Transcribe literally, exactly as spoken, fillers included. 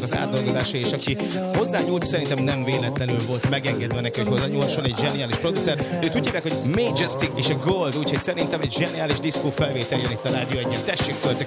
az átdolgozása, és aki hozzányúlt, szerintem nem véletlenül volt megengedve neki, hogy hozzányúlson egy zseniális producer. Őt úgy hívják, hogy Majestic és a Gold, úgyhogy szerintem egy zseniális diszkó felvétel jön itt a Rádió Egyen. Tessék föltek!